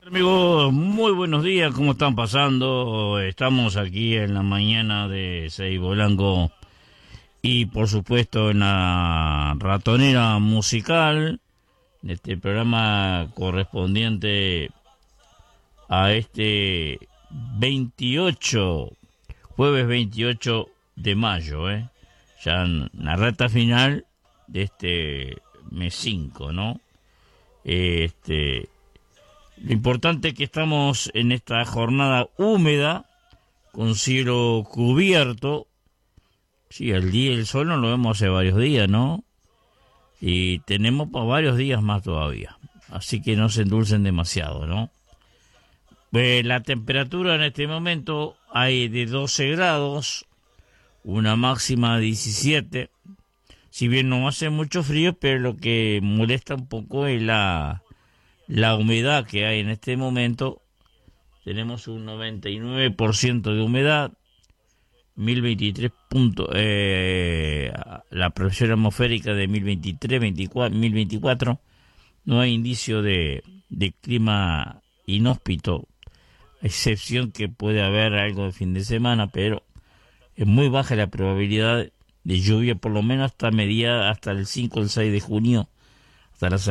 Amigos, muy buenos días, ¿cómo están pasando? Estamos aquí en la mañana de Seibo Blanco y por supuesto en la ratonera musical, de este programa correspondiente a este 28, jueves 28 de mayo, ya en la recta final de este mes 5, ¿no? Lo importante es que estamos en esta jornada húmeda, con cielo cubierto. Sí, el día y el sol no lo vemos hace varios días, ¿no? Y tenemos para varios días más todavía. Así que no se endulcen demasiado, ¿no? La temperatura en este momento hay de 12 grados, una máxima de 17. Si bien no hace mucho frío, pero lo que molesta un poco es la humedad que hay en este momento. Tenemos un 99% de humedad, 1023 puntos, la presión atmosférica de 1023, 1024. No hay indicio de clima inhóspito, a excepción que puede haber algo de fin de semana, pero es muy baja la probabilidad de lluvia, por lo menos hasta el 5 o el 6 de junio, hasta la